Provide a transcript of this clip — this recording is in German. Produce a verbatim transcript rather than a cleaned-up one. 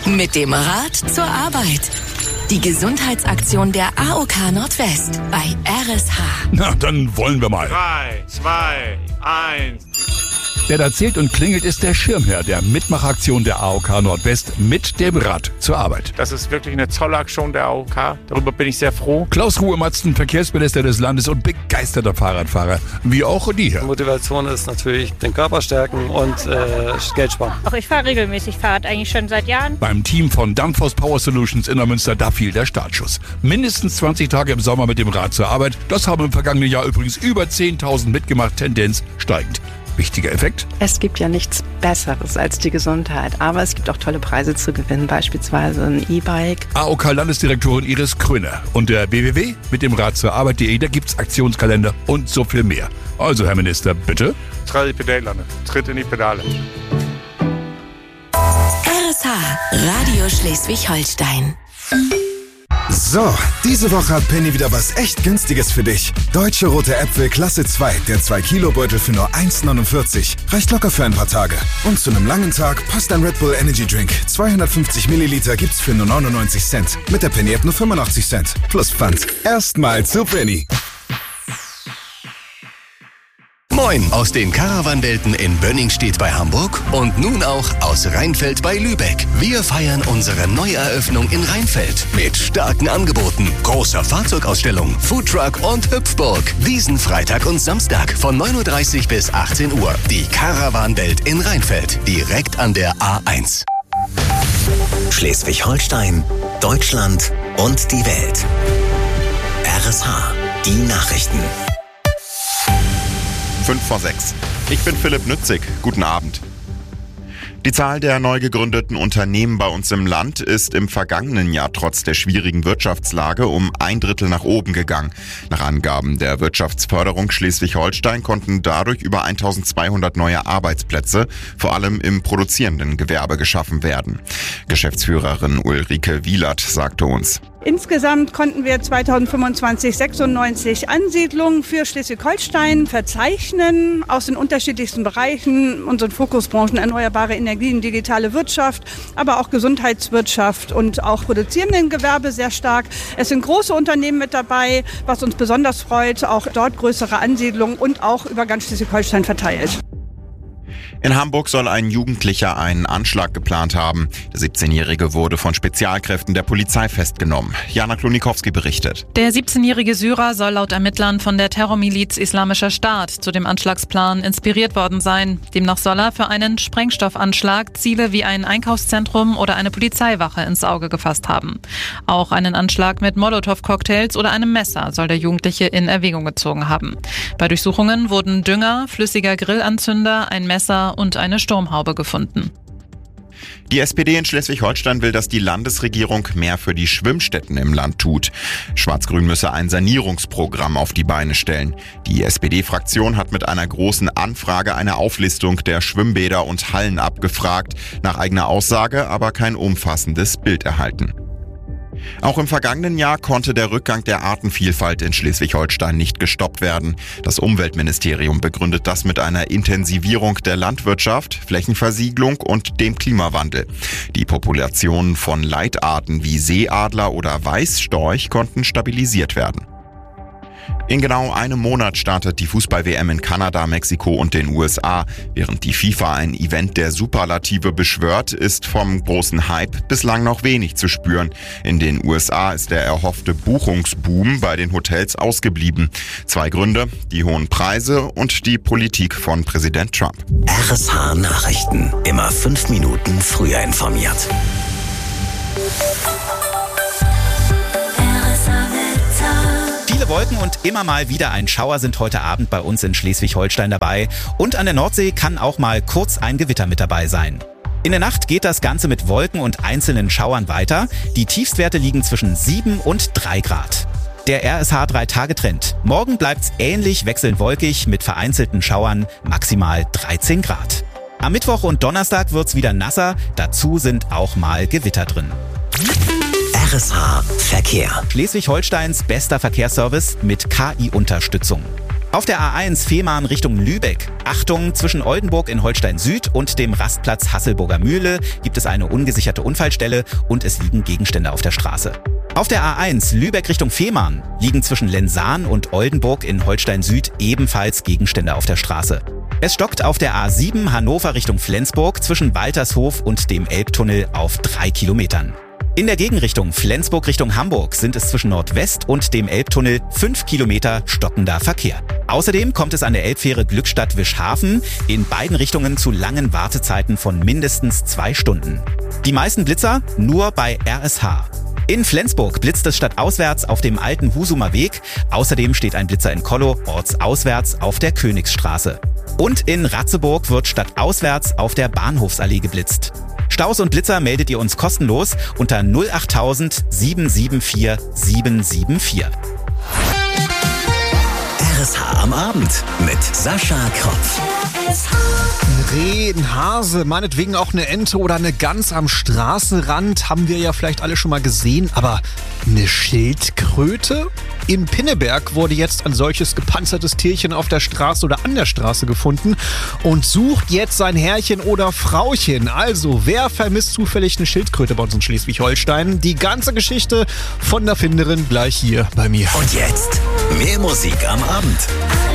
Mit dem Rad zur Arbeit. Die Gesundheitsaktion der A O K Nordwest bei R S H. Na, dann wollen wir mal. Drei, zwei, eins. Der da zählt und klingelt, ist der Schirmherr der Mitmachaktion der A O K Nordwest mit dem Rad zur Arbeit. Das ist wirklich eine tolle Aktion der A O K. Darüber bin ich sehr froh. Klaus Ruhe-Matzen, Verkehrsminister des Landes und begeisterter Fahrradfahrer. Wie auch die hier. Motivation ist natürlich den Körper stärken und äh, Geld sparen. Auch ich fahre regelmäßig Fahrrad, eigentlich schon seit Jahren. Beim Team von Danfoss Power Solutions in Neumünster, da fiel der Startschuss. Mindestens zwanzig Tage im Sommer mit dem Rad zur Arbeit. Das haben im vergangenen Jahr übrigens über zehntausend mitgemacht, Tendenz steigend. Wichtiger Effekt? Es gibt ja nichts Besseres als die Gesundheit, aber es gibt auch tolle Preise zu gewinnen, beispielsweise ein E-Bike. A O K-Landesdirektorin Iris Kröner und der w w w punkt mit dem Rad zur Arbeit punkt de, da gibt's Aktionskalender und so viel mehr. Also, Herr Minister, bitte? Tritt in die Pedale, tritt in die Pedale. R S H, Radio Schleswig-Holstein. So, diese Woche hat Penny wieder was echt Günstiges für dich. Deutsche rote Äpfel Klasse zwei, der zwei Kilo Beutel für nur eins neunundvierzig. Reicht locker für ein paar Tage. Und zu einem langen Tag passt ein Red Bull Energy Drink. zweihundertfünfzig Milliliter gibt's für nur neunundneunzig Cent. Mit der Penny App nur fünfundachtzig Cent. Plus Pfand. Erstmal zu Penny. Moin aus den Caravanwelten in Bönningstedt bei Hamburg und nun auch aus Rheinfeld bei Lübeck. Wir feiern unsere Neueröffnung in Rheinfeld mit starken Angeboten, großer Fahrzeugausstellung, Foodtruck und Hüpfburg. Diesen Freitag und Samstag von neun Uhr dreißig bis achtzehn Uhr. Die Caravanwelt in Rheinfeld, direkt an der A eins. Schleswig-Holstein, Deutschland und die Welt. R S H, die Nachrichten. fünf vor sechs. Ich bin Philipp Nützig. Guten Abend. Die Zahl der neu gegründeten Unternehmen bei uns im Land ist im vergangenen Jahr trotz der schwierigen Wirtschaftslage um ein Drittel nach oben gegangen. Nach Angaben der Wirtschaftsförderung Schleswig-Holstein konnten dadurch über eintausendzweihundert neue Arbeitsplätze, vor allem im produzierenden Gewerbe, geschaffen werden. Geschäftsführerin Ulrike Wielert sagte uns: Insgesamt konnten wir zweitausendfünfundzwanzig sechsundneunzig Ansiedlungen für Schleswig-Holstein verzeichnen aus den unterschiedlichsten Bereichen, unseren Fokusbranchen erneuerbare Energien, digitale Wirtschaft, aber auch Gesundheitswirtschaft und auch produzierenden Gewerbe sehr stark. Es sind große Unternehmen mit dabei, was uns besonders freut, auch dort größere Ansiedlungen und auch über ganz Schleswig-Holstein verteilt. In Hamburg soll ein Jugendlicher einen Anschlag geplant haben. Der siebzehnjährige wurde von Spezialkräften der Polizei festgenommen. Jana Klonikowski berichtet. Der siebzehnjährige Syrer soll laut Ermittlern von der Terrormiliz Islamischer Staat zu dem Anschlagsplan inspiriert worden sein. Demnach soll er für einen Sprengstoffanschlag Ziele wie ein Einkaufszentrum oder eine Polizeiwache ins Auge gefasst haben. Auch einen Anschlag mit Molotow-Cocktails oder einem Messer soll der Jugendliche in Erwägung gezogen haben. Bei Durchsuchungen wurden Dünger, flüssiger Grillanzünder, ein Messer und eine Sturmhaube gefunden. Die S P D in Schleswig-Holstein will, dass die Landesregierung mehr für die Schwimmstätten im Land tut. Schwarz-Grün müsse ein Sanierungsprogramm auf die Beine stellen. Die S P D-Fraktion hat mit einer großen Anfrage eine Auflistung der Schwimmbäder und Hallen abgefragt, nach eigener Aussage aber kein umfassendes Bild erhalten. Auch im vergangenen Jahr konnte der Rückgang der Artenvielfalt in Schleswig-Holstein nicht gestoppt werden. Das Umweltministerium begründet das mit einer Intensivierung der Landwirtschaft, Flächenversiegelung und dem Klimawandel. Die Populationen von Leitarten wie Seeadler oder Weißstorch konnten stabilisiert werden. In genau einem Monat startet die Fußball-W M in Kanada, Mexiko und den U S A. Während die FIFA ein Event der Superlative beschwört, ist vom großen Hype bislang noch wenig zu spüren. In den U S A ist der erhoffte Buchungsboom bei den Hotels ausgeblieben. Zwei Gründe: die hohen Preise und die Politik von Präsident Trump. R S H Nachrichten. Immer fünf Minuten früher informiert. Viele Wolken und immer mal wieder ein Schauer sind heute Abend bei uns in Schleswig-Holstein dabei. Und an der Nordsee kann auch mal kurz ein Gewitter mit dabei sein. In der Nacht geht das Ganze mit Wolken und einzelnen Schauern weiter. Die Tiefstwerte liegen zwischen sieben und drei Grad. Der R S H drei Tage Trend. Morgen bleibt's ähnlich wechselnd wolkig mit vereinzelten Schauern, maximal dreizehn Grad. Am Mittwoch und Donnerstag wird's wieder nasser, dazu sind auch mal Gewitter drin. R S H Verkehr. Schleswig-Holsteins bester Verkehrsservice mit K I-Unterstützung. Auf der A eins Fehmarn Richtung Lübeck. Achtung, zwischen Oldenburg in Holstein Süd und dem Rastplatz Hasselburger Mühle gibt es eine ungesicherte Unfallstelle und es liegen Gegenstände auf der Straße. Auf der A eins Lübeck Richtung Fehmarn liegen zwischen Lensahn und Oldenburg in Holstein Süd ebenfalls Gegenstände auf der Straße. Es stockt auf der A sieben Hannover Richtung Flensburg zwischen Waltershof und dem Elbtunnel auf drei Kilometern. In der Gegenrichtung Flensburg Richtung Hamburg sind es zwischen Nordwest und dem Elbtunnel fünf Kilometer stockender Verkehr. Außerdem kommt es an der Elbfähre Glückstadt-Wischhafen in beiden Richtungen zu langen Wartezeiten von mindestens zwei Stunden. Die meisten Blitzer nur bei R S H. In Flensburg blitzt es stadtauswärts auf dem alten Husumer Weg. Außerdem steht ein Blitzer in Kollow ortsauswärts auf der Königsstraße. Und in Ratzeburg wird stadtauswärts auf der Bahnhofsallee geblitzt. Staus und Blitzer meldet ihr uns kostenlos unter null acht tausend sieben sieben vier sieben sieben vier. R S H am Abend mit Sascha Kropf. Ein Reh, ein Hase, meinetwegen auch eine Ente oder eine Gans am Straßenrand haben wir ja vielleicht alle schon mal gesehen, aber eine Schildkröte? In Pinneberg wurde jetzt ein solches gepanzertes Tierchen auf der Straße oder an der Straße gefunden und sucht jetzt sein Herrchen oder Frauchen. Also, wer vermisst zufällig eine Schildkröte bei uns in Schleswig-Holstein? Die ganze Geschichte von der Finderin gleich hier bei mir. Und jetzt mehr Musik am Abend.